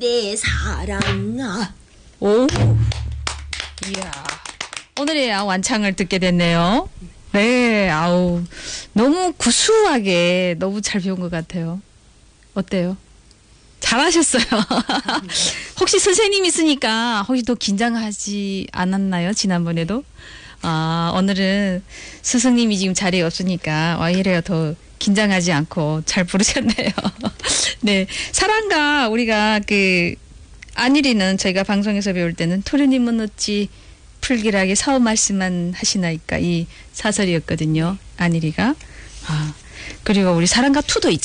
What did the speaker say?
내 사랑아. 오, 이야. 오늘의 완창을 듣게 됐네요. 네, 아우, 너무 구수하게 너무 잘 배운 것 같아요. 어때요? 잘하셨어요. 혹시 선생님 있으니까 혹시 더 긴장하지 않았나요? 지난번에도? 아, 오늘은 스승님이 지금 자리에 없으니까 이래요. 더 긴장하지 않고 잘 부르셨네요. 네. 사랑가 우리가 안일이는 저희가 방송에서 배울 때는 토르님은 어찌 풀길하게 사업 말씀만 하시나이까 이 사설이었거든요. 안일이가. 아, 그리고 우리 사랑가 투도 있잖아요.